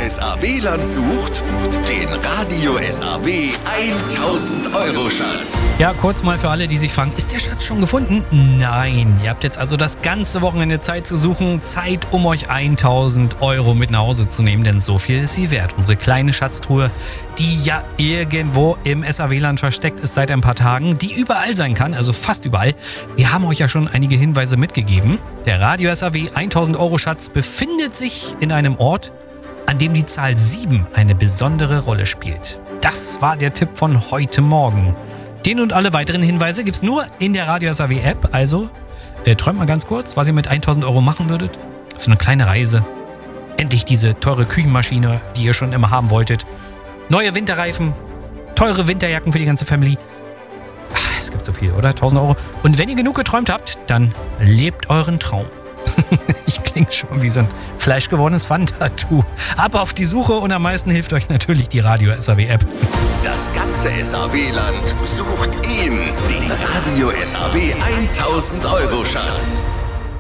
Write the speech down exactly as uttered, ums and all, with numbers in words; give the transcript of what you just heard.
S A W-Land sucht den Radio S A W tausend Euro Schatz. Ja, kurz mal für alle, die sich fragen, ist der Schatz schon gefunden? Nein, ihr habt jetzt also das ganze Wochenende Zeit zu suchen, Zeit, um euch tausend Euro mit nach Hause zu nehmen, denn so viel ist sie wert. Unsere kleine Schatztruhe, die ja irgendwo im S A W-Land versteckt ist seit ein paar Tagen, die überall sein kann, also fast überall. Wir haben euch ja schon einige Hinweise mitgegeben. Der Radio S A W tausend Euro Schatz befindet sich in einem Ort, an dem die Zahl sieben eine besondere Rolle spielt. Das war der Tipp von heute Morgen. Den und alle weiteren Hinweise gibt's nur in der Radio S A W App. Also äh, träumt mal ganz kurz, was ihr mit tausend Euro machen würdet. So eine kleine Reise. Endlich diese teure Küchenmaschine, die ihr schon immer haben wolltet. Neue Winterreifen. Teure Winterjacken für die ganze Family. Ach, es gibt so viel, oder? tausend Euro. Und wenn ihr genug geträumt habt, dann lebt euren Traum. Ich klinge schon wie so ein fleischgewordenes Wandtattoo. Ab auf die Suche und am meisten hilft euch natürlich die Radio S A W App. Das ganze S A W-Land sucht ihn, den Radio S A W tausend Euro Schatz.